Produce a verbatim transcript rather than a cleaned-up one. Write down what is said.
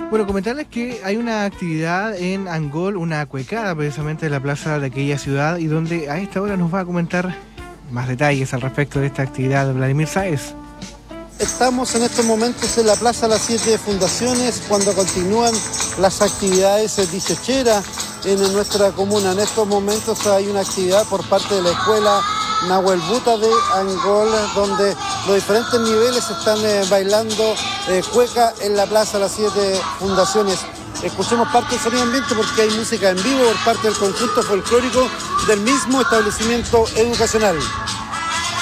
Bueno, comentarles que hay una actividad en Angol, una cuecada precisamente de la plaza de aquella ciudad, y donde a esta hora nos va a comentar más detalles al respecto de esta actividad de Vladimir Sáez. Estamos en estos momentos en la Plaza Las Siete Fundaciones cuando continúan las actividades dieciocheras en nuestra comuna. En estos momentos hay una actividad por parte de la escuela Nahuel Buta de Angol, donde los diferentes niveles están eh, bailando eh, cueca en la Plaza Las Siete Fundaciones. Escuchemos parte del sonido ambiente porque hay música en vivo por parte del conjunto folclórico del mismo establecimiento educacional.